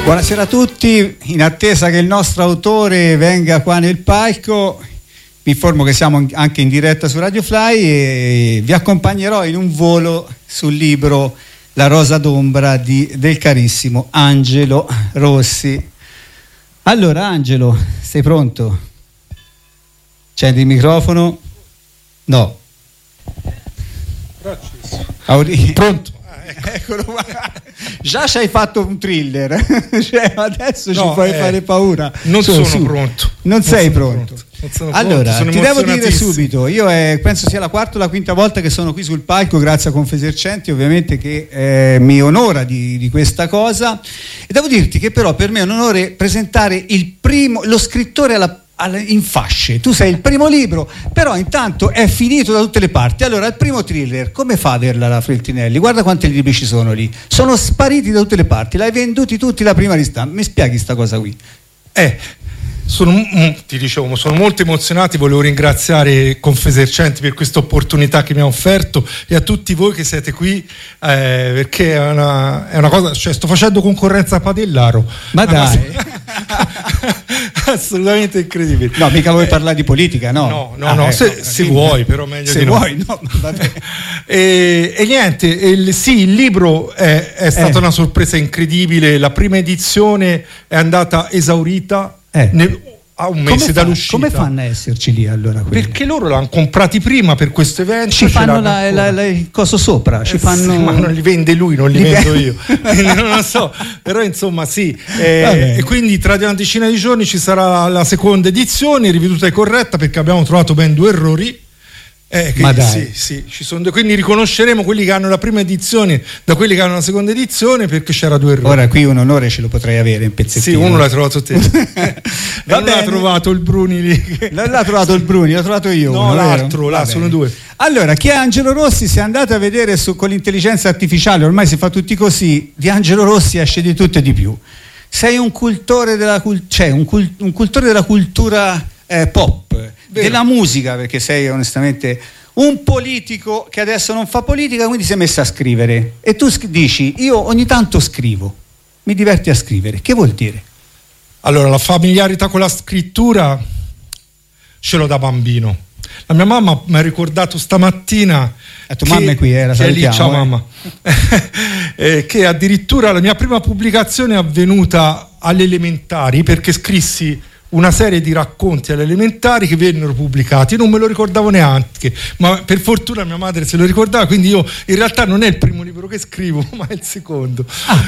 Buonasera a tutti, in attesa che il nostro autore venga qua nel palco, vi informo che siamo anche in diretta su Radio Fly e vi accompagnerò in un volo sul libro La rosa d'ombra del carissimo Angelo Rossi. Allora Angelo, sei pronto? Accendi il microfono? No. Pronto? Eccolo qua. Già ci hai fatto un thriller, cioè, adesso ci puoi fare paura. Non sono pronto. Non sei pronto. Allora, ti devo dire subito, io penso sia la quarta o la quinta volta che sono qui sul palco grazie a Confesercenti, ovviamente, che mi onora di questa cosa, e devo dirti che però per me è un onore presentare lo scrittore in fasce. Tu sei il primo libro, però intanto è finito da tutte le parti. Allora, il primo thriller, come fa a averla la Feltrinelli? Guarda quanti libri ci sono lì, sono spariti da tutte le parti, l'hai venduti tutti la prima ristampa. Mi spieghi sta cosa qui? Ti dicevo, sono molto emozionato, volevo ringraziare Confesercenti per questa opportunità che mi ha offerto e a tutti voi che siete qui, perché è una cosa, cioè sto facendo concorrenza a Padellaro. Ma dai! Assolutamente incredibile. No, mica vuoi parlare di politica, no? No, se vuoi, però meglio se di vuoi, no, vabbè. E niente, il libro è stata una sorpresa incredibile. La prima edizione è andata esaurita a un mese dall'uscita. Come fanno a esserci lì allora? Perché loro l'hanno comprati prima per questo evento. Ci fanno il coso sopra, fanno... Sì, ma non li vende lui, non li vendo io. Non lo so, però insomma sì. E quindi tra una decina di giorni ci sarà la seconda edizione, riveduta e corretta, perché abbiamo trovato ben 2 errori. Ma dai. Sì, ci sono quindi riconosceremo quelli che hanno la prima edizione da quelli che hanno la seconda edizione, perché c'era 2 errori. Ora qui un onore ce lo potrei avere in pezzettino. Sì, uno l'ha trovato te. Non l'ha trovato il Bruni lì. Non l'ha trovato il Bruni, l'ho trovato io. No, l'altro, sono 2. Allora, chi è Angelo Rossi? Se andate a vedere con l'intelligenza artificiale, ormai si fa tutti così, di Angelo Rossi esce di tutto e di più. Sei un cultore della un cultore della cultura pop. Vero. Della musica, perché sei onestamente un politico che adesso non fa politica, quindi si è messo a scrivere e tu dici: io ogni tanto scrivo, mi diverti a scrivere. Che vuol dire? Allora, la familiarità con la scrittura ce l'ho da bambino. La mia mamma mi ha ricordato stamattina, tua mamma è qui, la salutiamo, ciao mamma, che addirittura la mia prima pubblicazione è avvenuta alle elementari, perché scrissi una serie di racconti alle elementari che vennero pubblicati. Non me lo ricordavo neanche, ma per fortuna mia madre se lo ricordava, quindi io in realtà non è il primo libro che scrivo, ma è il secondo.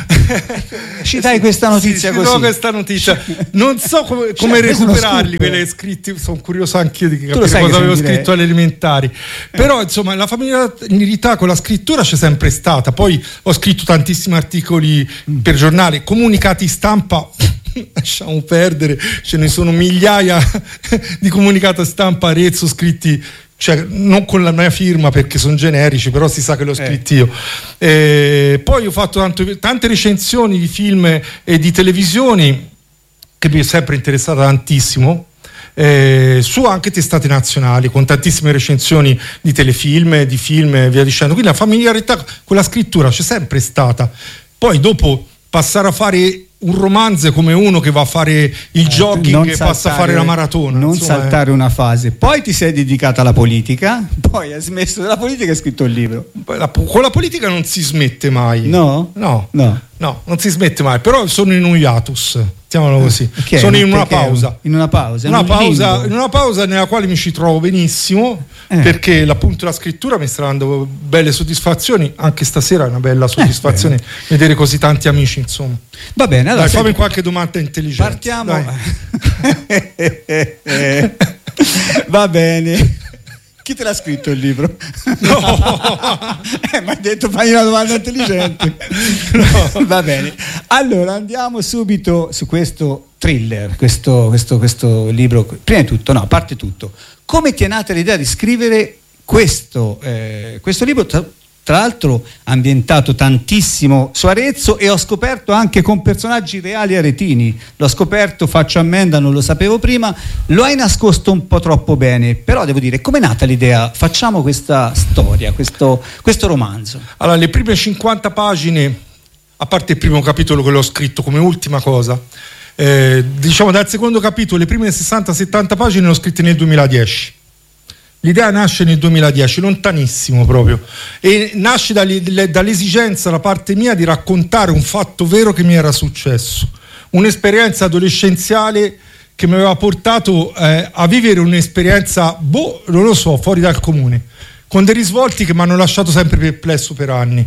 Ci dai questa notizia così? No, questa notizia non so come recuperarli quelli scritti, sono curioso anch'io di capire cosa avevo scritto alle elementari. Però insomma la familiarità con la scrittura c'è sempre stata. Poi ho scritto tantissimi articoli per giornali, comunicati stampa lasciamo perdere, ce ne sono migliaia di comunicati stampa Arezzo scritti, cioè non con la mia firma perché sono generici, però si sa che l'ho scritto io. Poi ho fatto tante recensioni di film e di televisioni, che mi è sempre interessata tantissimo, su anche testate nazionali, con tantissime recensioni di telefilm, di film e via dicendo. Quindi la familiarità con la scrittura c'è sempre stata. Poi dopo passare a fare un romanzo come uno che va a fare il jogging e passa a fare la maratona. Non saltare una fase. Poi ti sei dedicata alla politica, poi hai smesso della politica e hai scritto il libro. Con la politica non si smette mai. No, non si smette mai. Però sono in un hiatus, mettiamolo così. Sono in una pausa. In una pausa nella quale mi ci trovo benissimo, perché appunto la scrittura mi sta dando belle soddisfazioni. Anche stasera è una bella soddisfazione vedere così tanti amici, insomma. Va bene, allora fammi qualche domanda intelligente. Partiamo. Va bene. Chi te l'ha scritto il libro? No. Ma hai detto fai una domanda intelligente. No. Va bene. Allora andiamo subito su questo thriller, questo libro. Prima di tutto, a parte tutto, come ti è nata l'idea di scrivere questo libro? Tra l'altro ambientato tantissimo su Arezzo, e ho scoperto anche con personaggi reali aretini. L'ho scoperto, faccio ammenda, non lo sapevo prima. Lo hai nascosto un po' troppo bene, però devo dire, com'è nata l'idea? Facciamo questa storia, questo romanzo. Allora, le prime 50 pagine a parte il primo capitolo che l'ho scritto come ultima cosa, diciamo dal secondo capitolo, le prime 60-70 pagine le ho scritte nel 2010. L'idea nasce nel 2010, lontanissimo proprio, e nasce dall'esigenza da parte mia di raccontare un fatto vero che mi era successo, un'esperienza adolescenziale che mi aveva portato a vivere un'esperienza, non lo so, fuori dal comune, con dei risvolti che mi hanno lasciato sempre perplesso per anni.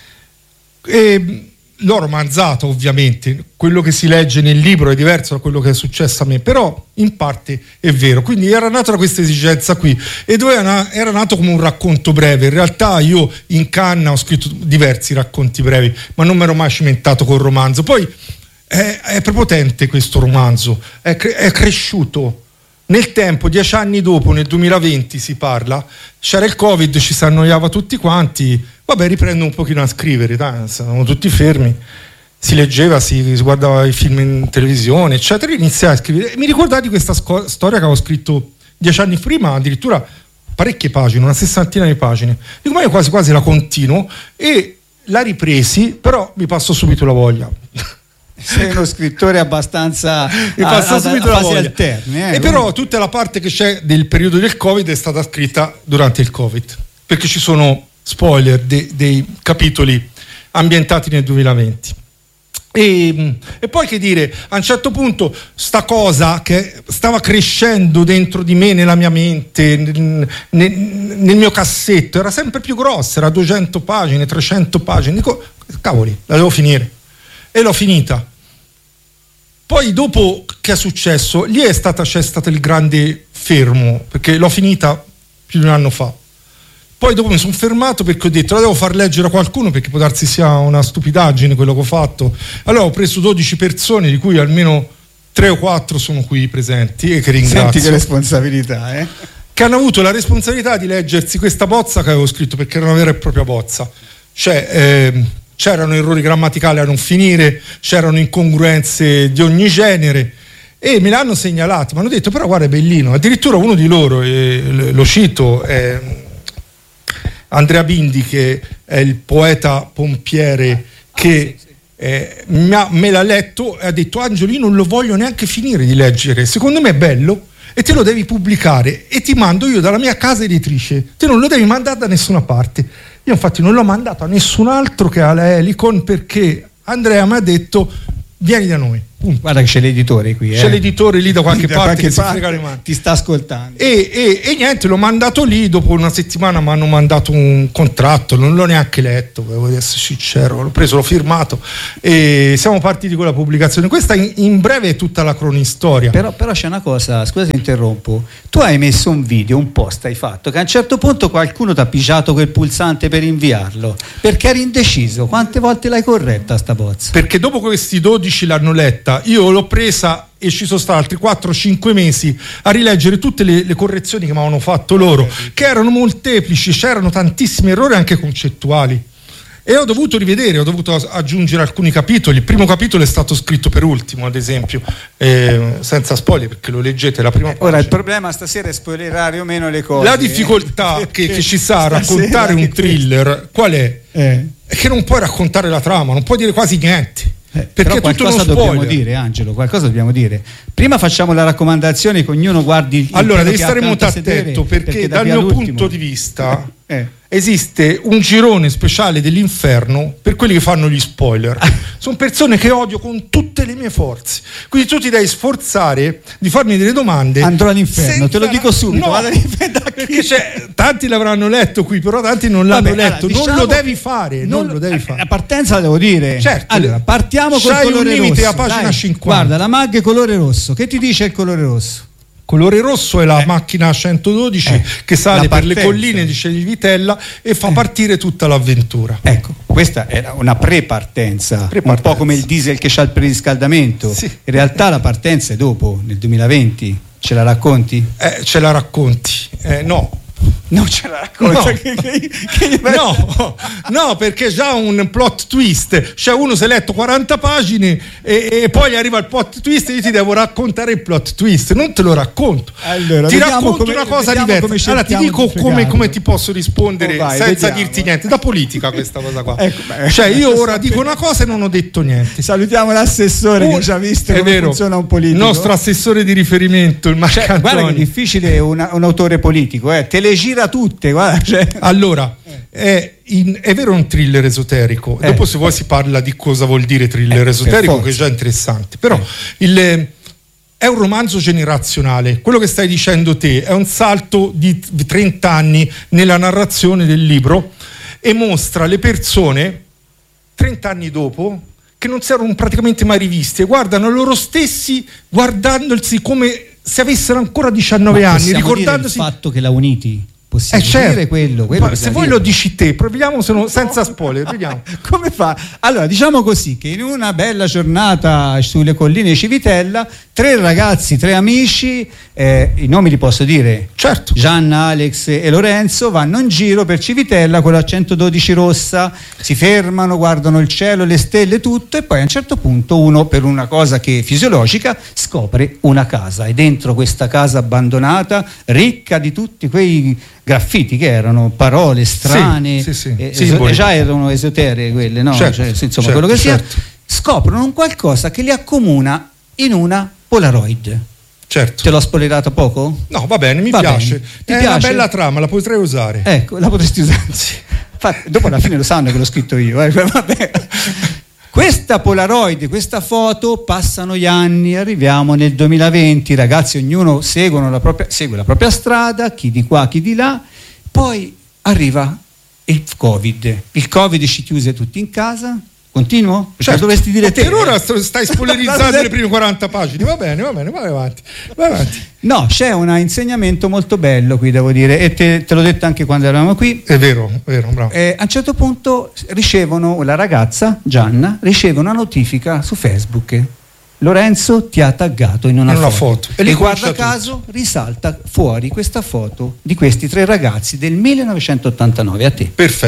E l'ho romanzato, ovviamente, quello che si legge nel libro è diverso da quello che è successo a me, però in parte è vero. Quindi era nato da questa esigenza qui, e era nato come un racconto breve. In realtà io in canna ho scritto diversi racconti brevi, ma non mi ero mai cimentato col romanzo. Poi è prepotente questo romanzo, è cresciuto nel tempo. 10 anni dopo, nel 2020 si parla, c'era il Covid, ci si annoiava tutti quanti, vabbè, riprendo un pochino a scrivere, stavamo tutti fermi, si leggeva, si guardava i film in televisione, eccetera, iniziai a scrivere. Mi ricordai di questa storia che avevo scritto 10 anni prima, addirittura parecchie pagine, una 60ina di pagine. Dico, ma io quasi quasi la continuo, e la ripresi, però mi passò subito la voglia. Sei uno scrittore abbastanza mi passa subito la voglia. Alterne, e però tutta la parte che c'è del periodo del Covid è stata scritta durante il Covid, perché ci sono spoiler dei capitoli ambientati nel 2020. E poi, che dire, a un certo punto sta cosa che stava crescendo dentro di me, nella mia mente, nel mio cassetto, era sempre più grossa, era 200 pagine, 300 pagine. Dico, cavoli, la devo finire, e l'ho finita. Poi dopo che è successo, lì c'è stato il grande fermo, perché l'ho finita più di un anno fa. Poi dopo mi sono fermato perché ho detto, la devo far leggere a qualcuno, perché può darsi sia una stupidaggine quello che ho fatto. Allora ho preso 12 persone, di cui almeno 3 o 4 sono qui presenti, e che ringrazio. Senti che responsabilità, che hanno avuto la responsabilità di leggersi questa bozza che avevo scritto, perché era una vera e propria bozza. Cioè, c'erano errori grammaticali a non finire, c'erano incongruenze di ogni genere, e me l'hanno segnalati, mi hanno detto, però guarda, è bellino. Addirittura uno di loro, lo cito, è Andrea Bindi, che è il poeta pompiere, che me l'ha letto e ha detto, Angelo, io non lo voglio neanche finire di leggere, secondo me è bello e te lo devi pubblicare, e ti mando io dalla mia casa editrice, te non lo devi mandare da nessuna parte. Io infatti non l'ho mandato a nessun altro che alla Helicon, perché Andrea mi ha detto, vieni da noi. Guarda che c'è l'editore qui. C'è l'editore lì da qualche parte che si frega le mani. Ti sta ascoltando. E niente, l'ho mandato lì. Dopo una settimana mi hanno mandato un contratto, non l'ho neanche letto, devo essere sincero. L'ho preso, l'ho firmato, e siamo partiti con la pubblicazione. Questa in breve è tutta la cronistoria. Però c'è una cosa, scusa se interrompo. Tu hai messo un video, un post hai fatto, che a un certo punto qualcuno ti ha pigiato quel pulsante per inviarlo, perché eri indeciso. Quante volte l'hai corretta sta bozza? Perché dopo questi 12 l'hanno letta, io l'ho presa e ci sono stati altri 4-5 mesi a rileggere tutte le correzioni che mi avevano fatto loro, che erano molteplici, c'erano tantissimi errori anche concettuali, e ho dovuto rivedere, ho dovuto aggiungere alcuni capitoli. Il primo capitolo è stato scritto per ultimo, ad esempio, senza spoiler, perché lo leggete la prima pagina. Ora il problema stasera è spoilerare o meno le cose. La difficoltà che ci sa a raccontare un thriller qual è? È che non puoi raccontare la trama, non puoi dire quasi niente. Perché qualcosa dobbiamo dire, Angelo, qualcosa dobbiamo dire. Prima facciamo la raccomandazione che ognuno guardi il allora devi stare molto attento, perché dal mio punto di vista esiste un girone speciale dell'inferno per quelli che fanno gli spoiler. Sono persone che odio con tutte le mie forze, quindi tu ti devi sforzare di farmi delle domande. Andrò all'inferno, te lo dico subito. No, perché tanti l'avranno letto qui, però tanti non l'hanno letto. Allora, non lo devi fare, non lo devi fare. La partenza la devo dire. Certo. Allora, partiamo col colore rosso. A pagina 50. Guarda, la mag è colore rosso. Che ti dice il colore rosso? Colore rosso è la macchina 112 che sale per le colline di Civitella e fa partire tutta l'avventura. Ecco, questa era una pre-partenza, un po' come il diesel che c'ha il preriscaldamento. Sì. In realtà la partenza è dopo, nel 2020. Ce la racconti? Ce la racconti? No. Non ce la racconta? No, perché già un plot twist, cioè uno si è letto 40 pagine e poi arriva il plot twist e io ti devo raccontare il plot twist, non te lo racconto. Allora, ti racconto una cosa diversa. Allora ti dico come ti posso rispondere senza dirti niente. Da politica questa cosa qua. Cioè io ora dico una cosa e non ho detto niente. Salutiamo l'assessore che ci ha visto come funziona un politico. Il nostro assessore di riferimento, il Marco guarda che è difficile un autore politico, te le gira tutte, guarda. Allora, è vero un thriller esoterico. Dopo se vuoi si parla di cosa vuol dire thriller esoterico, che è già interessante. Però è un romanzo generazionale. Quello che stai dicendo te è un salto di 30 anni nella narrazione del libro e mostra le persone 30 anni dopo che non si erano praticamente mai rivisti e guardano loro stessi guardandosi come se avessero ancora 19 anni, ricordandosi il fatto che l'ha uniti. Possiamo dire quello se vuoi lo dici te, proviamo senza spoiler, vediamo. Come fa? Allora, diciamo così, che in una bella giornata sulle colline di Civitella, 3 ragazzi, 3 amici, i nomi li posso dire? Certo. Gianna, Alex e Lorenzo vanno in giro per Civitella con la 112 rossa, si fermano, guardano il cielo, le stelle, tutto, e poi a un certo punto uno, per una cosa che è fisiologica, scopre una casa, e dentro questa casa abbandonata, ricca di tutti quei graffiti che erano parole strane, già erano esoteriche quelle, no? Certo, insomma, quello che sia, scoprono un qualcosa che li accomuna in una Polaroid. Certo. Te l'ho spoilerato poco? No, va bene, mi piace. È una bella trama, la potrei usare. Ecco, la potresti usare. Sì. Dopo alla fine lo sanno che l'ho scritto io. Vabbè. Questa Polaroid, questa foto, passano gli anni, arriviamo nel 2020, i ragazzi ognuno segue la propria strada, chi di qua, chi di là, poi arriva il Covid ci chiuse tutti in casa. Continuo? Certo. Dovresti dire te. Per ora stai spoilerizzando le prime 40 pagine. Va bene, vai avanti. No, c'è un insegnamento molto bello qui, devo dire, e te l'ho detto anche quando eravamo qui. È vero, bravo. A un certo punto la ragazza Gianna riceve una notifica su Facebook. Lorenzo ti ha taggato in una foto. E guarda caso risalta fuori questa foto di questi 3 ragazzi del 1989 a te.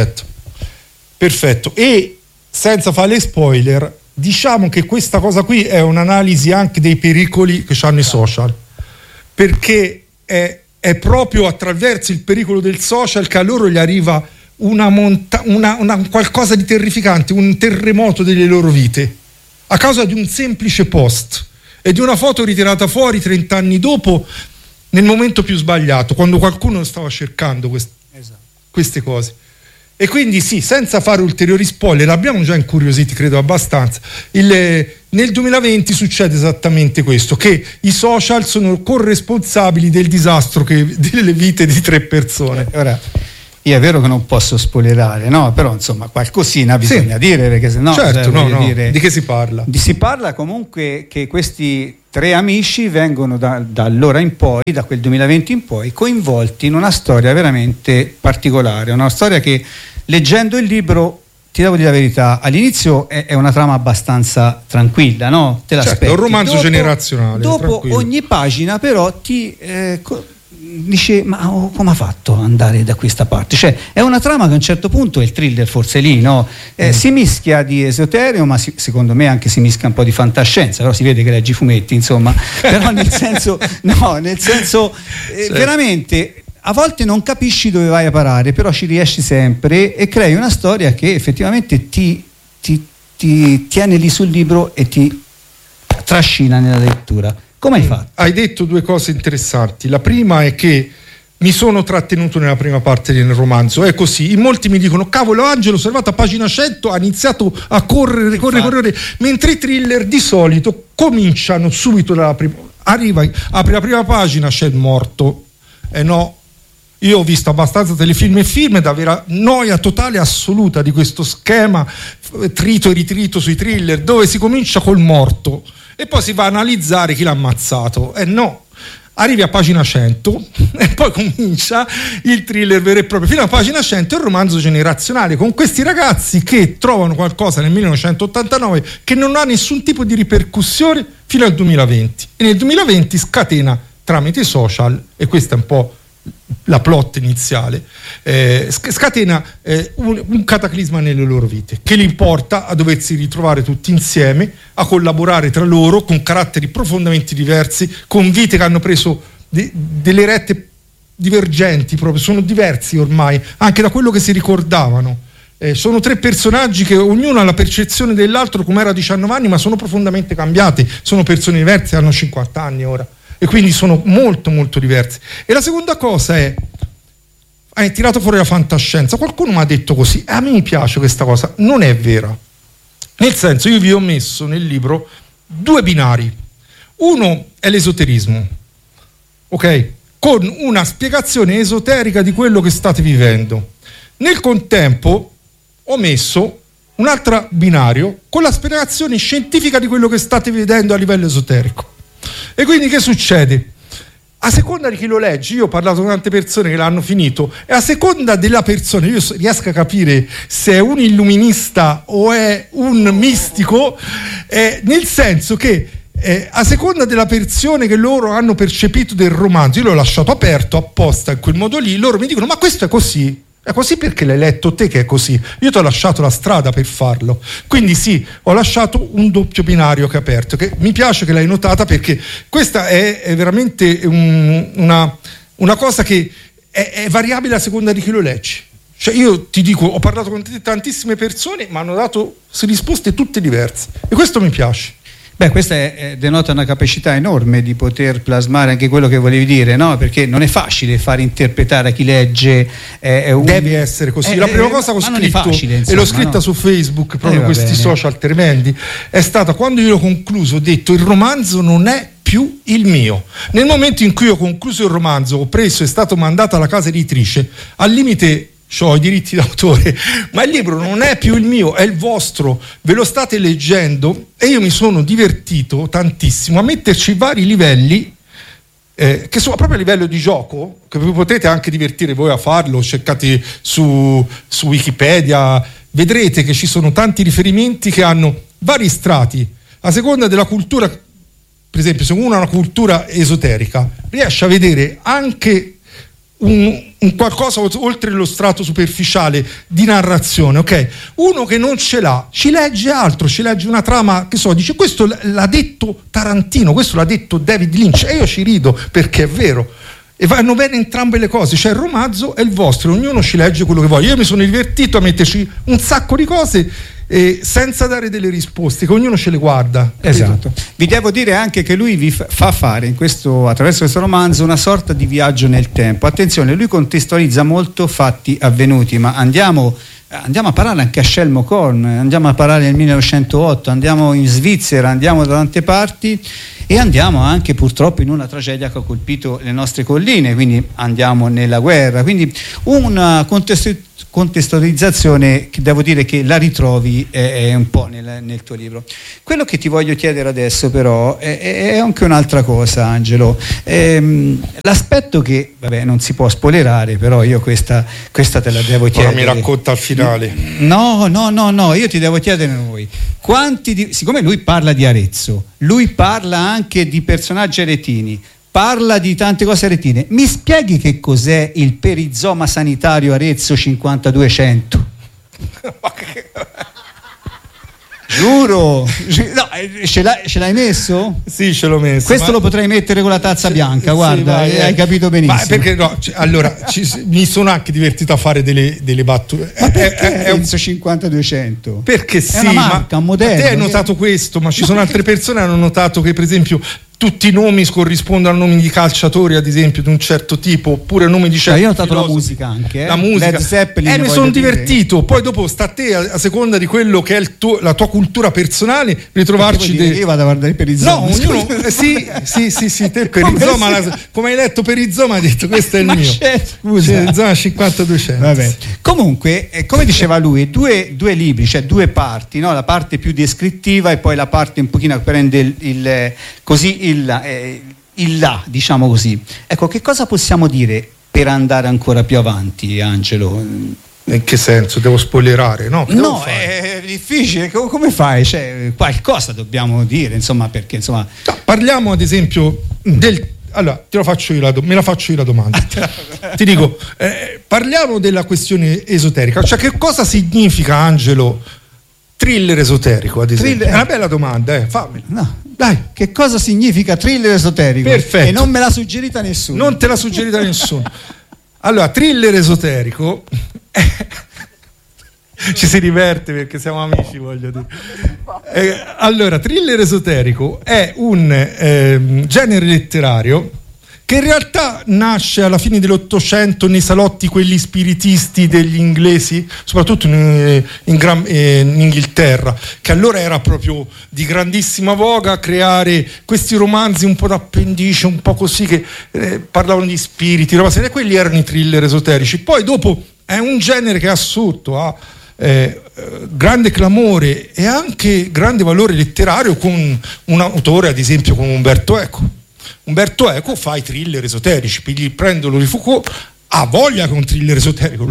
Perfetto. E senza fare spoiler, diciamo che questa cosa qui è un'analisi anche dei pericoli che hanno i social, perché è proprio attraverso il pericolo del social che a loro gli arriva una qualcosa di terrificante, un terremoto delle loro vite, a causa di un semplice post e di una foto ritirata fuori 30 anni dopo, nel momento più sbagliato, quando qualcuno stava cercando queste cose. E quindi sì, senza fare ulteriori spoiler, abbiamo già incuriositi, credo abbastanza. Nel 2020 succede esattamente questo, che i social sono corresponsabili del disastro delle vite di 3 persone. Ora, io è vero che non posso spoilerare, no? Però insomma qualcosina bisogna dire, perché sennò dire, di che si parla? Si parla comunque che questi 3 amici vengono da allora in poi, da quel 2020 in poi, coinvolti in una storia veramente particolare, una storia che, leggendo il libro, ti devo dire la verità, all'inizio è una trama abbastanza tranquilla, no? Te l'aspetti. È un romanzo generazionale. Dopo tranquillo. Ogni pagina però ti dice, ma come ha fatto ad andare da questa parte? Cioè è una trama che a un certo punto è il thriller, forse lì, no? Si mischia di esoterico, ma secondo me anche si mischia un po' di fantascienza, però si vede che leggi fumetti, insomma. Però nel senso veramente a volte non capisci dove vai a parare, però ci riesci sempre e crei una storia che effettivamente ti tiene lì sul libro e ti trascina nella lettura. Come hai fatto? Hai detto 2 cose interessanti. La prima è che mi sono trattenuto nella prima parte del romanzo, è così. In molti mi dicono, cavolo Angelo, sei arrivato a pagina 100, ha iniziato a correre, mentre i thriller di solito cominciano subito dalla prima. Apri la prima pagina, c'è il morto. No, io ho visto abbastanza telefilm e film da avere noia totale assoluta di questo schema trito e ritrito sui thriller, dove si comincia col morto e poi si va a analizzare chi l'ha ammazzato. No, arrivi a pagina 100 e poi comincia il thriller vero e proprio. Fino a pagina 100 è un romanzo generazionale con questi ragazzi che trovano qualcosa nel 1989 che non ha nessun tipo di ripercussione fino al 2020, e nel 2020 scatena tramite i social, e questa è un po' la plot iniziale, scatena un cataclisma nelle loro vite che li porta a doversi ritrovare tutti insieme, a collaborare tra loro con caratteri profondamente diversi, con vite che hanno preso delle rette divergenti, proprio sono diversi ormai anche da quello che si ricordavano. Sono 3 personaggi che ognuno ha la percezione dell'altro come era a 19 anni, ma sono profondamente cambiati, sono persone diverse, hanno 50 anni ora e quindi sono molto molto diversi. E la seconda cosa è, hai tirato fuori la fantascienza, qualcuno mi ha detto così, a me mi piace questa cosa, non è vera, nel senso, io vi ho messo nel libro 2 binari, uno è l'esoterismo, ok, con una spiegazione esoterica di quello che state vivendo. Nel contempo ho messo un altro binario con la spiegazione scientifica di quello che state vedendo a livello esoterico. E quindi che succede? A seconda di chi lo legge, io ho parlato con tante persone che l'hanno finito, e a seconda della persona io riesco a capire se è un illuminista o è un mistico, nel senso che a seconda della versione che loro hanno percepito del romanzo, io l'ho lasciato aperto apposta in quel modo lì, loro mi dicono ma questo è così perché l'hai letto te che è così, io ti ho lasciato la strada per farlo, quindi sì, ho lasciato un doppio binario che è aperto, che mi piace che l'hai notata, perché questa è veramente una cosa che è variabile a seconda di chi lo legge. Cioè io ti dico, ho parlato con tantissime persone ma hanno dato risposte tutte diverse e questo mi piace. Beh, questa denota una capacità enorme di poter plasmare anche quello che volevi dire, no? Perché non è facile far interpretare a chi legge. Deve essere così. La prima cosa che ho scritto, facile, insomma, e l'ho scritta su Facebook, proprio questi bene. Social tremendi, è stata quando io ho concluso, ho detto il romanzo non è più il mio. Nel momento in cui ho concluso il romanzo, ho preso, è stato mandato alla casa editrice, al limite ho i diritti d'autore, ma il libro non è più il mio, è il vostro, ve lo state leggendo e io mi sono divertito tantissimo a metterci vari livelli che sono proprio a livello di gioco, che vi potete anche divertire voi a farlo, cercate su Wikipedia, vedrete che ci sono tanti riferimenti che hanno vari strati, a seconda della cultura. Per esempio, se uno ha una cultura esoterica, riesce a vedere anche un qualcosa oltre lo strato superficiale di narrazione, ok? Uno che non ce l'ha, ci legge altro, ci legge una trama, che so, dice questo l'ha detto Tarantino, questo l'ha detto David Lynch, e io ci rido perché è vero. E vanno bene entrambe le cose, cioè il romanzo è il vostro, ognuno ci legge quello che vuole. Io mi sono divertito a metterci un sacco di cose senza dare delle risposte, che ognuno ce le guarda. Esatto. Vi devo dire anche che lui vi fa fare attraverso questo romanzo una sorta di viaggio nel tempo. Attenzione, lui contestualizza molto fatti avvenuti, ma andiamo a parlare anche a Shelmo Korn, andiamo a parlare nel 1908, andiamo in Svizzera, andiamo da tante parti e andiamo anche purtroppo in una tragedia che ha colpito le nostre colline, quindi andiamo nella guerra, quindi una contestualizzazione che devo dire che la ritrovi è un po' nel tuo libro. Quello che ti voglio chiedere adesso però è anche un'altra cosa, Angelo, l'aspetto che vabbè non si può spoilerare, però io questa te la devo chiedere. Ora mi racconta al finale. No, io ti devo chiedere noi siccome lui parla di Arezzo, lui parla anche di personaggi aretini, parla di tante cose aretine. Mi spieghi che cos'è il perizoma sanitario Arezzo 5200? Giuro, no, ce l'hai messo? Sì, ce l'ho messo. Questo lo potrei mettere con la tazza bianca, guarda, sì, hai capito benissimo. Ma perché no? Allora, mi sono anche divertito a fare delle battute. Ma perché Arezzo 5200? Perché sì, è una marca, un modello. Te hai notato questo, ma ci sono altre persone che hanno notato che, per esempio, tutti i nomi corrispondono a nomi di calciatori, ad esempio, di un certo tipo, oppure nomi di certi. Io ho notato la musica anche. La musica. Led Zeppelin. Mi sono divertito. Poi dopo sta a te, a seconda di quello che è la tua cultura personale, ritrovarci. Io vado a guardare Perizoma. No, ognuno. Sì, te Perizoma, come hai letto Perizoma, hai detto questo è il mio. Scusa. Perizoma 5200. Vabbè. Comunque, come diceva lui, due libri, cioè due parti, no? La parte più descrittiva e poi la parte un pochino che prende il là, diciamo così. Ecco, che cosa possiamo dire per andare ancora più avanti, Angelo? In che senso? Devo spoilerare? No, è difficile. Come fai? Cioè, qualcosa dobbiamo dire, insomma, perché insomma. No, parliamo ad esempio allora me la faccio io la domanda. Ti dico, parliamo della questione esoterica, cioè che cosa significa, Angelo, thriller esoterico, ad esempio? È una bella domanda, fammela. No, dai, che cosa significa thriller esoterico? Perfetto. E non me l'ha suggerita nessuno. Non te l'ha suggerita nessuno. Allora, thriller esoterico ci si diverte perché siamo amici, voglio dire. Allora, thriller esoterico è un genere letterario che in realtà nasce alla fine dell'Ottocento nei salotti quelli spiritisti degli inglesi, soprattutto in Inghilterra, che allora era proprio di grandissima voga creare questi romanzi un po' d'appendice, un po' così, che parlavano di spiriti, roba seria. Quelli erano i thriller esoterici. Poi dopo è un genere che è assurdo, ha grande clamore e anche grande valore letterario, con un autore ad esempio come Umberto Eco fa i thriller esoterici, prendono di Foucault, ha voglia che un thriller esoterico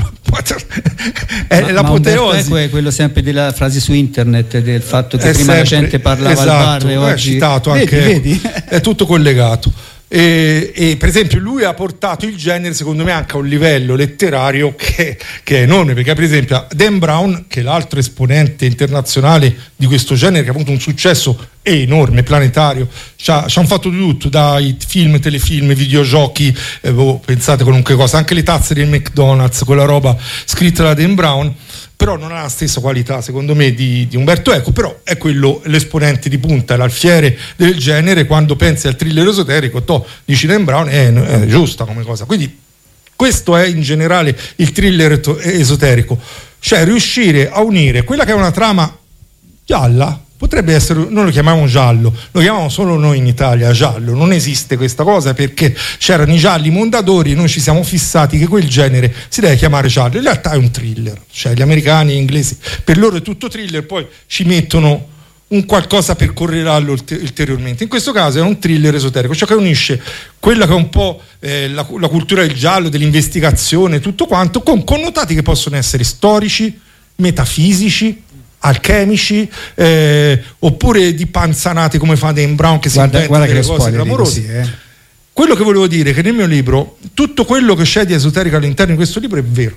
è l'apoteosi. Ecco, è quello sempre della frase su internet, del fatto che prima la gente parlava al bar e oggi citato anche, vedi? È tutto collegato. E per esempio lui ha portato il genere, secondo me, anche a un livello letterario che è enorme, perché per esempio Dan Brown, che è l'altro esponente internazionale di questo genere, che ha avuto un successo enorme, planetario, ci hanno fatto di tutto, dai film, telefilm, videogiochi, pensate qualunque cosa, anche le tazze del McDonald's, quella roba scritta da Dan Brown. Però non ha la stessa qualità, secondo me, di Umberto Eco, però è quello l'esponente di punta, l'alfiere del genere. Quando pensi al thriller esoterico, dici Dan Brown, è giusta come cosa. Quindi questo è in generale il thriller esoterico, cioè riuscire a unire quella che è una trama gialla. Potrebbe essere, noi lo chiamiamo giallo, lo chiamiamo solo noi in Italia giallo, non esiste questa cosa perché c'erano i gialli mondadori e noi ci siamo fissati che quel genere si deve chiamare giallo. In realtà è un thriller, cioè gli americani e gli inglesi, per loro è tutto thriller, poi ci mettono un qualcosa per correlarlo ulteriormente. In questo caso è un thriller esoterico, cioè che unisce quella che è un po' la cultura del giallo, dell'investigazione, tutto quanto, con connotati che possono essere storici, metafisici, alchemici, oppure di panzanate come fa Dan Brown, che si inventa delle cose clamorose. Quello che volevo dire è che nel mio libro tutto quello che c'è di esoterico all'interno di questo libro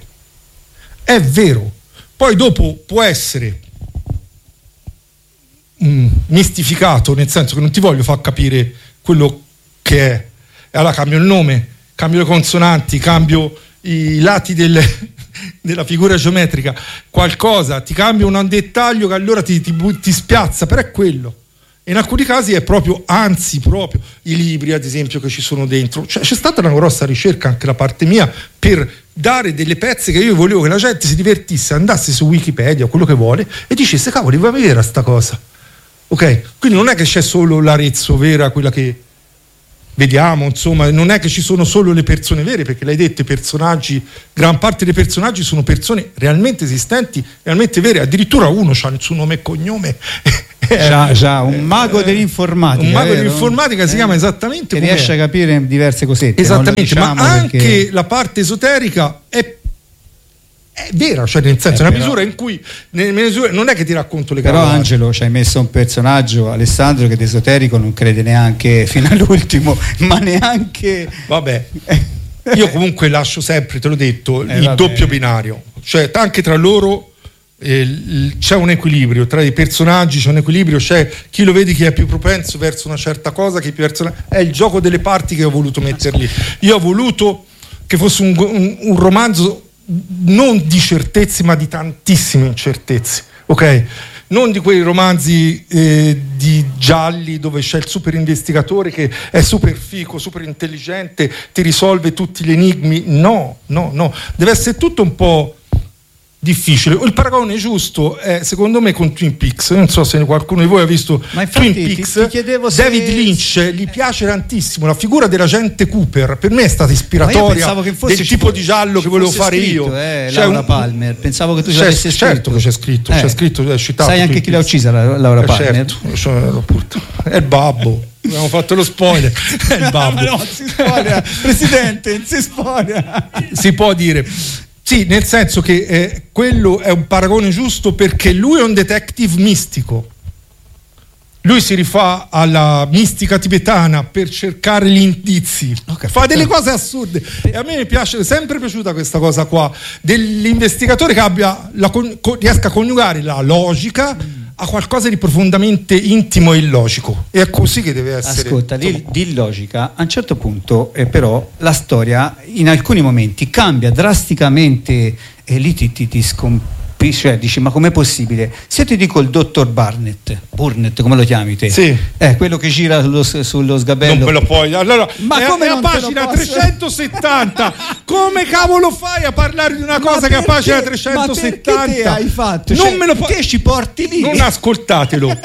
è vero, poi dopo può essere mistificato, nel senso che non ti voglio far capire quello che è, e allora cambio il nome, cambio le consonanti, cambio i lati della figura geometrica, qualcosa, ti cambia un dettaglio che allora ti spiazza, però è quello. E in alcuni casi è proprio i libri, ad esempio, che ci sono dentro. Cioè, c'è stata una grossa ricerca anche da parte mia per dare delle pezze che io volevo che la gente si divertisse, andasse su Wikipedia o quello che vuole e dicesse: cavoli, va a vedere sta cosa. Ok? Quindi non è che c'è solo l'Arezzo vera, quella che vediamo, insomma, non è che ci sono solo le persone vere, perché l'hai detto, i personaggi, gran parte dei personaggi sono persone realmente esistenti, realmente vere, addirittura uno ha il suo nome e cognome. Già, un mago dell'informatica. Un mago dell'informatica si chiama esattamente come riesce a capire diverse cosette. Esattamente, diciamo, ma anche la parte esoterica è vera, cioè nel senso, è una misura in cui non è che ti racconto le cose. Però Angelo ci hai messo un personaggio, Alessandro, che d'esoterico non crede neanche fino all'ultimo, ma neanche. Vabbè, io comunque lascio sempre, te l'ho detto, il doppio binario, cioè anche tra loro c'è un equilibrio, tra i personaggi c'è un equilibrio, c'è chi lo vedi che è più propenso verso una certa cosa, chi più verso è il gioco delle parti che ho voluto metterli. Io ho voluto che fosse un romanzo non di certezze ma di tantissime incertezze, ok? Non di quei romanzi di gialli dove c'è il super investigatore che è super fico, super intelligente, ti risolve tutti gli enigmi. No, deve essere tutto un po' difficile. Il paragone giusto è, secondo me, con Twin Peaks. Non so se qualcuno di voi ha visto Twin Peaks. David Lynch gli piace tantissimo la figura dell'agente Cooper. Per me è stata ispiratoria del tipo di giallo che volevo fare io. Laura Palmer. Pensavo che tu ci avessi scritto. Certo che c'è scritto, è citato. Sai anche chi l'ha uccisa, Laura Palmer? Certo, è il babbo. Abbiamo fatto lo spoiler. È il babbo. No, si spoiler. Presidente, si spoiler. Si può dire. Sì, nel senso che quello è un paragone giusto, perché lui è un detective mistico. lui si rifà alla mistica tibetana per cercare gli indizi, fa delle cose assurde, e a me mi piace, è sempre piaciuta questa cosa qua dell'investigatore che riesca a coniugare la logica a qualcosa di profondamente intimo e illogico, e è così che deve essere. Ascolta, di logica a un certo punto, però la storia in alcuni momenti cambia drasticamente e lì ti cioè dici, ma com'è possibile? Se ti dico il dottor Burnett, come lo chiami te? Sì. Quello che gira sullo sgabello. Non me lo puoi. Allora, ma come è a pagina 370. Come cavolo fai a parlare di una cosa che è a pagina 370? Ma perché te hai fatto? Non me lo puoi. Te ci porti lì. Non ascoltatelo.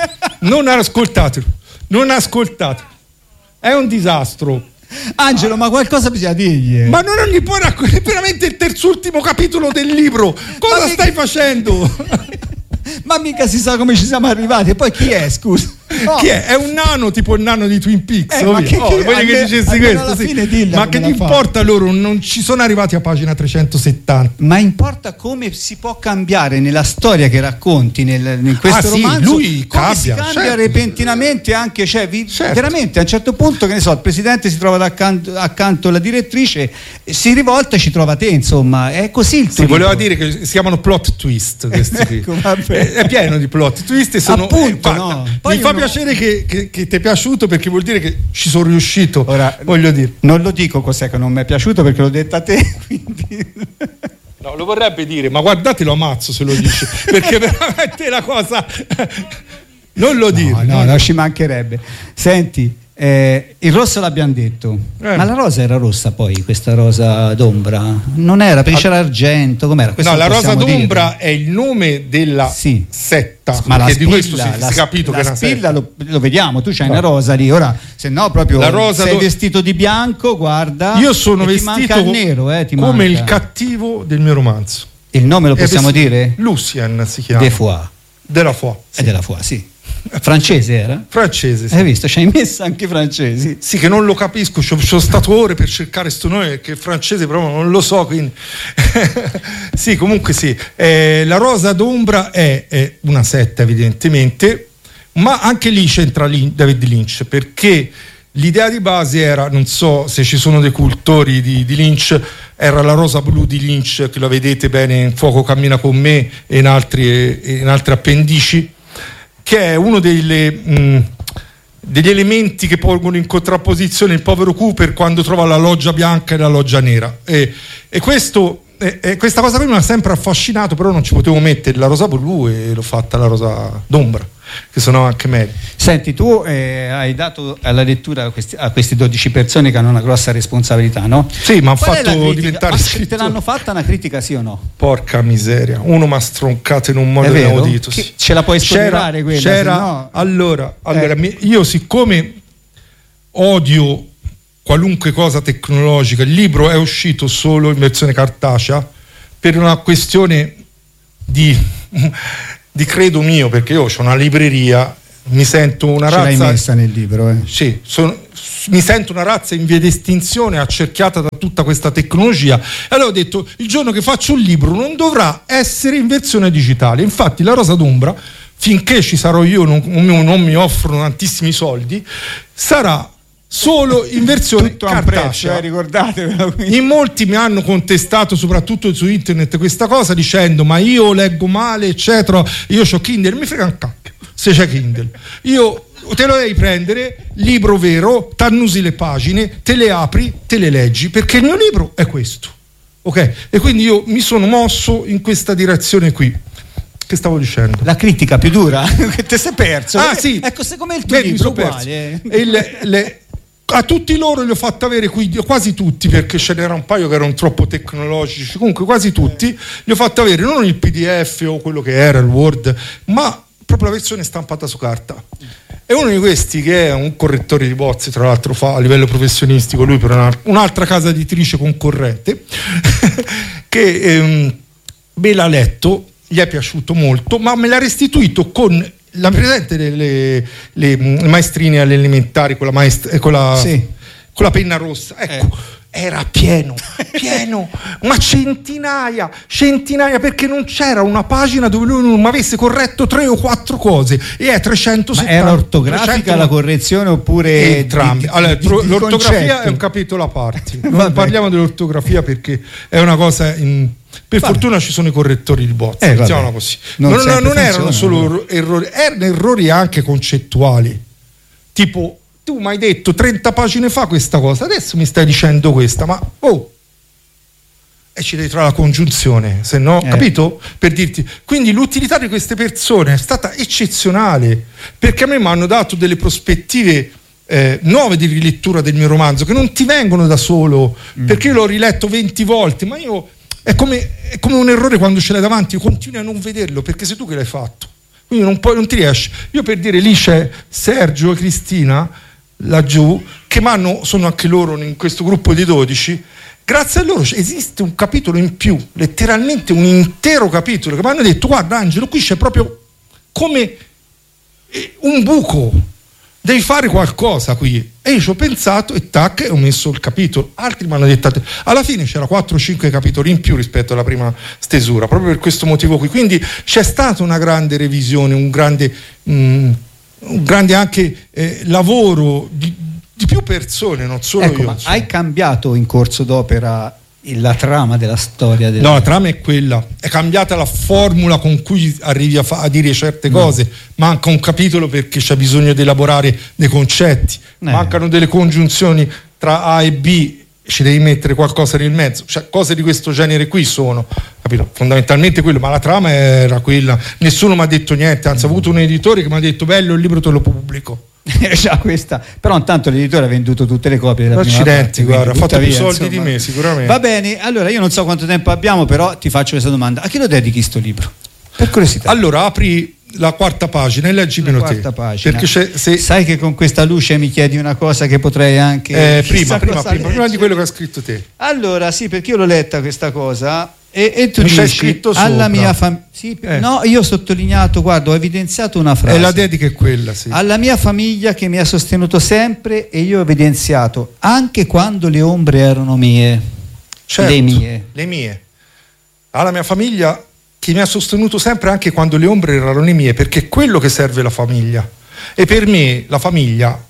È un disastro. Angelo, ma qualcosa bisogna dirgli. Ma non gli puoi raccontare, è veramente il terzultimo capitolo del libro. Cosa stai facendo? Ma mica si sa come ci siamo arrivati. E poi chi è, scusa? No. Chi è? È un nano, tipo il nano di Twin Peaks. Ma che dicessi questo, ma che gli importa loro? Non ci sono arrivati a pagina 370. Ma importa come si può cambiare nella storia che racconti in questo romanzo. Lui come si cambia repentinamente anche, veramente a un certo punto, che ne so, il presidente si trova accanto alla direttrice, si rivolta e ci trova te, insomma, è così il tuo voleva dire che si chiamano plot twist questi qui. È pieno di plot twist e sono appunto, no. Mi fa piacere che ti è piaciuto, perché vuol dire che ci sono riuscito. Ora, voglio dire, non lo dico cos'è che non mi è piaciuto, perché l'ho detto a te, quindi no, lo vorrebbe dire, ma guardate, lo ammazzo se lo dice, perché veramente la cosa non lo dire. No, ci mancherebbe. Senti, il rosso l'abbiamo detto, ma la rosa era rossa, poi questa rosa d'ombra non era, perché c'era argento, com'era? No, la rosa d'ombra è il nome della setta, ma la spilla, di questo si è capito che la spilla lo vediamo, tu c'hai una rosa lì, ora se no proprio la rosa sei vestito di bianco, guarda. Io sono vestito ti manca il nero, come il cattivo del mio romanzo. Il nome lo possiamo dire? Lucien si chiama. Della Foix, sì. Francese era? Francese, sì. Hai visto? Ci hai messo anche francesi. Sì, che non lo capisco, ci sono stato ore per cercare sto nome, perché il francese proprio non lo so, quindi sì, comunque sì. La rosa d'ombra è una setta, evidentemente, ma anche lì c'entra David Lynch, perché l'idea di base era, non so se ci sono dei cultori di Lynch, era la rosa blu di Lynch, che la vedete bene in Fuoco cammina con me e in altre appendici, che è uno degli elementi che pongono in contrapposizione il povero Cooper quando trova la loggia bianca e la loggia nera, e questa cosa qui mi ha sempre affascinato, però non ci potevo mettere la rosa blu e l'ho fatta la rosa d'ombra, che sono anche meglio. Senti, tu hai dato alla lettura a queste 12 persone che hanno una grossa responsabilità, no? Sì, ma hanno fatto diventare scrittore. Te l'hanno fatta una critica, sì o no? Porca miseria, uno mi ha stroncato in un modo inaudito. Ce la puoi spoilerare quella? C'era, no... allora io, siccome odio qualunque cosa tecnologica, il libro è uscito solo in versione cartacea per una questione di credo mio, perché io ho una libreria, mi sento una razza. Ce l'hai messa nel libro, Sì, mi sento una razza in via di estinzione, accerchiata da tutta questa tecnologia, e allora ho detto, il giorno che faccio un libro non dovrà essere in versione digitale. Infatti la rosa d'ombra, finché ci sarò io, non mi offrono tantissimi soldi, sarà solo in versione cartacea. Ricordatevelo. In molti mi hanno contestato, soprattutto su internet, questa cosa, dicendo ma io leggo male, eccetera, io c'ho Kindle. Mi frega un cacchio se c'è Kindle, io te lo devi prendere, libro vero, t'annusi le pagine, te le apri, te le leggi, perché il mio libro è questo, ok? E quindi io mi sono mosso in questa direzione qui. Che stavo dicendo? La critica più dura che te sei perso. Sì. Ecco, secondo me il tuo libro uguale. A tutti loro li ho fatto avere qui, quasi tutti, perché ce n'era un paio che erano troppo tecnologici, comunque quasi tutti li ho fatto avere non il PDF o quello che era il Word, ma proprio la versione stampata su carta. E uno di questi, che è un correttore di bozze, tra l'altro fa a livello professionistico lui per un'altra casa editrice concorrente, che me l'ha letto, gli è piaciuto molto, ma me l'ha restituito con la presente le maestrine alle elementari con la penna rossa, ecco. era pieno, ma centinaia, perché non c'era una pagina dove lui non mi avesse corretto 3 o 4 cose, e è 370. Ma era ortografica la correzione oppure entrambi? Allora, l'ortografia è un capitolo a parte, non parliamo dell'ortografia perché è una cosa per fortuna ci sono i correttori di bozza, diciamo così. Non erano solo errori, erano errori anche concettuali, tipo tu mi hai detto 30 pagine fa questa cosa, adesso mi stai dicendo questa, ma e ci devi trovare la congiunzione, se no, capito? Per dirti, quindi l'utilità di queste persone è stata eccezionale, perché a me mi hanno dato delle prospettive nuove di rilettura del mio romanzo che non ti vengono da solo, perché io l'ho riletto 20 volte, ma io è come un errore quando ce l'hai davanti, continui a non vederlo perché sei tu che l'hai fatto, quindi non ti riesci. Io, per dire, lì c'è Sergio e Cristina laggiù che sono anche loro in questo gruppo di 12. Grazie a loro esiste un capitolo in più, letteralmente un intero capitolo, che mi hanno detto: guarda Angelo, qui c'è proprio come un buco, devi fare qualcosa qui. E io ci ho pensato e tac, ho messo il capitolo. Altri mi hanno detto, alla fine c'era 4 o 5 capitoli in più rispetto alla prima stesura, proprio per questo motivo qui. Quindi c'è stata una grande revisione, un grande anche lavoro di più persone, non solo io. Ma hai cambiato in corso d'opera la trama della storia? No, la trama è quella, è cambiata la formula con cui arrivi a dire certe cose. Manca un capitolo perché c'è bisogno di elaborare dei concetti, mancano delle congiunzioni tra A e B, ci devi mettere qualcosa nel mezzo, cioè cose di questo genere qui sono, capito? Fondamentalmente quello, ma la trama era quella. Nessuno mi ha detto niente, anzi ho avuto un editore che mi ha detto: bello, il libro te lo pubblico. Già questa, però intanto l'editore ha venduto tutte le copie della prima parte, guarda, ha fatto più soldi di me sicuramente. Va bene, allora io non so quanto tempo abbiamo, però ti faccio questa domanda: a chi lo dedichi sto libro? Per curiosità. Allora apri la 4ª pagina e leggimelo te, perché sai che con questa luce mi chiedi una cosa che potrei anche prima di quello che ha scritto te. Allora sì, perché io l'ho letta questa cosa e tu mi dici scritto alla mia famiglia. Sì, no, io ho sottolineato, guarda, ho evidenziato una frase. E la dedica è quella, sì. Alla mia famiglia che mi ha sostenuto sempre, e io ho evidenziato anche quando le ombre erano mie. Certo, le mie. Alla mia famiglia che mi ha sostenuto sempre anche quando le ombre erano le mie, perché è quello che serve la famiglia. E per me la famiglia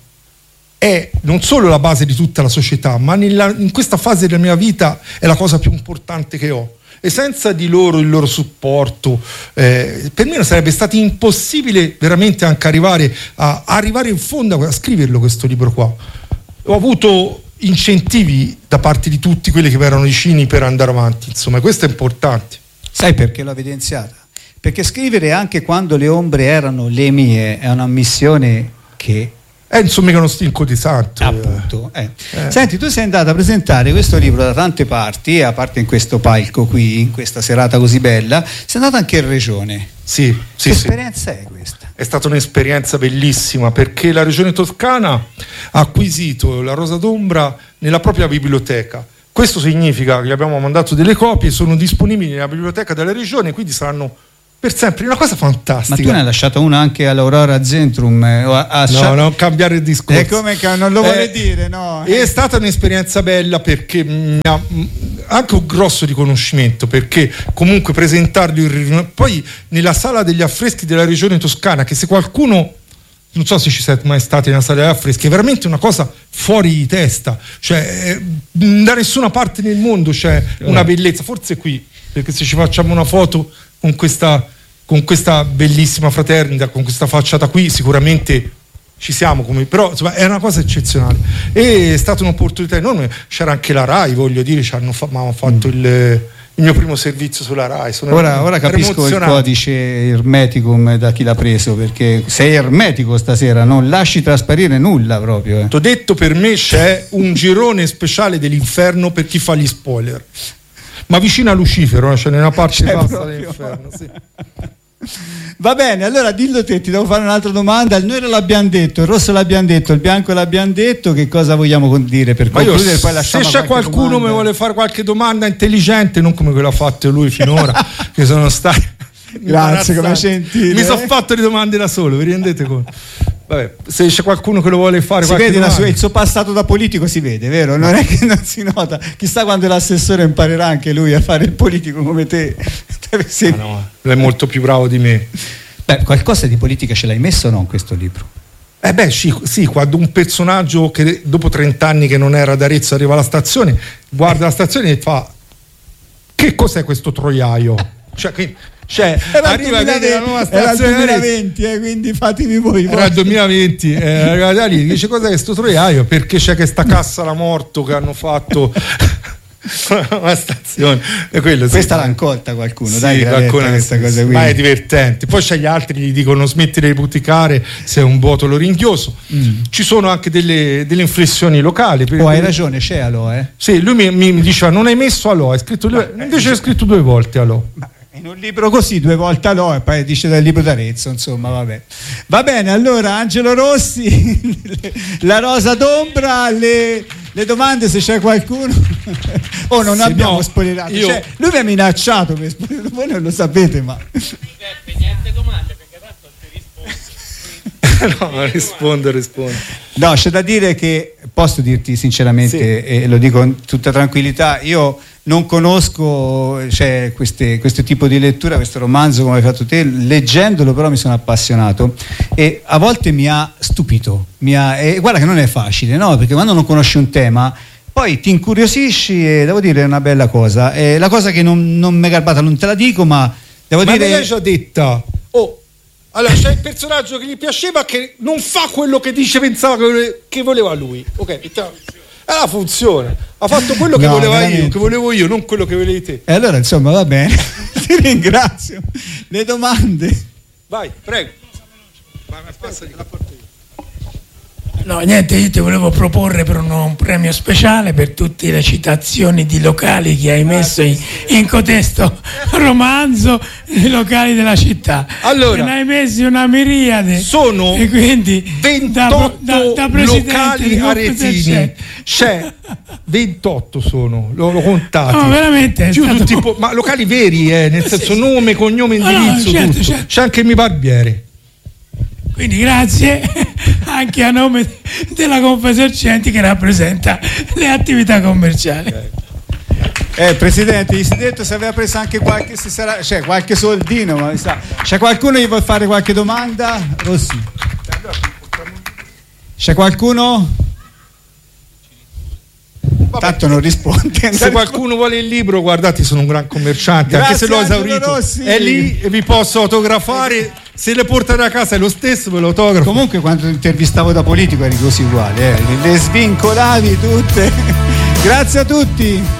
è non solo la base di tutta la società, ma in questa fase della mia vita è la cosa più importante che ho. E senza di loro, il loro supporto, per me sarebbe stato impossibile veramente anche arrivare in fondo a scriverlo questo libro qua. Ho avuto incentivi da parte di tutti quelli che mi erano vicini per andare avanti, insomma, questo è importante. Sai perché l'ho evidenziata? Perché scrivere anche quando le ombre erano le mie è una missione che... insomma, che uno stinco di santo. Appunto. Senti, tu sei andato a presentare questo libro da tante parti, a parte in questo palco qui, in questa serata così bella, sei andato anche in regione. Sì. Che esperienza è questa? È stata un'esperienza bellissima, perché la regione toscana ha acquisito la Rosa d'Ombra nella propria biblioteca. Questo significa che gli abbiamo mandato delle copie, sono disponibili nella biblioteca della regione, quindi saranno per sempre, una cosa fantastica. Ma tu ne hai lasciato una anche all'Aurora Zentrum? No, non cambiare il discorso. È come che non lo vuole dire, no? È stata un'esperienza bella perché mi ha anche un grosso riconoscimento, perché comunque presentarli poi nella sala degli affreschi della regione toscana, che se qualcuno, non so se ci siete mai stati nella sala degli affreschi, è veramente una cosa fuori di testa, cioè da nessuna parte nel mondo c'è una bellezza, forse qui, perché se ci facciamo una foto con questa bellissima fraternita, con questa facciata qui, sicuramente ci siamo, però insomma, è una cosa eccezionale. E è stata un'opportunità enorme. C'era anche la RAI, voglio dire, mi hanno fatto il mio primo servizio sulla RAI. Ora capisco il codice Hermeticum da chi l'ha preso, perché sei ermetico stasera, non lasci trasparire nulla proprio. T'ho detto, per me c'è un girone speciale dell'inferno per chi fa gli spoiler. Ma vicino a Lucifero, cioè nella parte bassa dell'inferno, sì. Va bene, allora dillo te, ti devo fare un'altra domanda. Il nero l'abbiamo detto, il rosso l'abbiamo detto, il bianco l'abbiamo detto. Che cosa vogliamo dire per concludere? Poi lasciamo, se c'è qualcuno che mi vuole fare qualche domanda intelligente, non come quella ha fatto lui finora, che sono stati... Grazie, come gentile. Mi sono fatto le domande da solo, vi rendete conto? Vabbè, se c'è qualcuno che lo vuole fare, si vede il suo passato da politico, si vede, vero? Non è che non si nota. Chissà quando l'assessore imparerà anche lui a fare il politico come te. No, lui è molto più bravo di me. Beh, qualcosa di politica ce l'hai messo o no in questo libro? Sì, quando un personaggio che dopo 30 anni che non era ad Arezzo arriva alla stazione, guarda la stazione e fa: che cos'è questo troiaio? Arriva la nuova stazione. Era il 2020, quindi fatevi voi. Era il 2020, arriva da lì, dice: cos'è questo troiaio? Perché c'è questa cassa da morto che hanno fatto una stazione. E questa l'ha accolta qualcuno, sì, dai, questa cosa qui. Ma è divertente. Poi c'è gli altri che gli dicono: smettila di buticare, sei un vuoto loringhioso. Ci sono anche delle inflessioni locali. Hai ragione, c'è Alò, Sì, lui mi diceva: non hai messo Alò, invece hai scritto 2 volte Alò. In un libro così 2 volte Alò, e poi dice del libro d'Arezzo, insomma, vabbè. Va bene, allora Angelo Rossi, la rosa d'ombra, le domande se c'è qualcuno. Non abbiamo spoilerato. Lui mi ha minacciato per spoilerare, voi non lo sapete, ma niente domande perché tanto ti rispondo. No, rispondo. No, c'è da dire che posso dirti sinceramente, e lo dico con tutta tranquillità, io non conosco questo tipo di lettura, questo romanzo come hai fatto te. Leggendolo però mi sono appassionato e a volte mi ha stupito, guarda che non è facile, no? Perché quando non conosci un tema poi ti incuriosisci e devo dire è una bella cosa. La cosa che non mi è garbata, non te la dico, ma devo dire... Ma me l'hai già detta. Allora c'è il personaggio che gli piaceva che non fa quello che pensava che voleva lui. Ok, è la funzione. Ha fatto quello che volevo io, non quello che volevi te. E allora insomma va bene. Ti ringrazio. Le domande? Vai, prego. Passati la porta io. No, niente, io ti volevo proporre per un premio speciale per tutte le citazioni di locali che hai messo in cotesto romanzo, i locali della città. Allora, ne hai messi una miriade. Sono e quindi 28 da locali aretini. C'è 28 sono, l'ho contati. No, veramente. Ma locali veri, nel senso nome, cognome, indirizzo, tutto. Certo. C'è anche il mio barbiere. Quindi grazie anche a nome della Confesercenti che rappresenta le attività commerciali. Presidente, gli si è detto se aveva preso anche qualche soldino, ma c'è qualcuno che vuole fare qualche domanda? Rossi. C'è qualcuno? Vabbè, tanto non risponde. Se qualcuno vuole il libro, guardate, sono un gran commerciante. Grazie, anche se l'ho esaurito, è lì e vi posso autografare. Se le portate a casa è lo stesso, ve lo autografo. Comunque quando ti intervistavo da politico eri così uguale, le svincolavi tutte. Grazie a tutti.